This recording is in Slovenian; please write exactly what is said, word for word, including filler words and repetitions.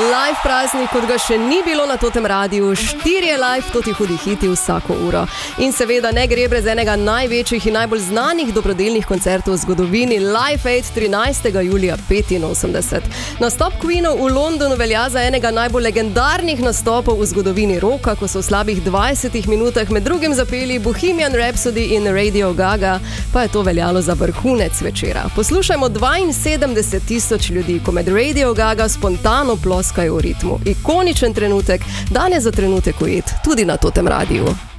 Live praznik, kot ga še ni bilo na totem radiju, štirje live, toti hudi hiti vsako uro. In seveda ne gre brez enega največjih in najbolj znanih dobrodelnih koncertov v zgodovini, Live Aid trinajstega julija petinosemdeset. Nastop Queenov v Londonu velja za enega najbolj legendarnih nastopov v zgodovini roka, ko so v slabih dvajsetih minutah med drugim zapeli Bohemian Rhapsody in Radio Gaga, pa je to veljalo za vrhunec večera. Poslušajmo dvainsedemdeset tisoč ljudi, ko med Radio Gaga spontano ploskajo v ritmu. Ikoničen trenutek, danes za trenutek ujet tudi na totem radiju.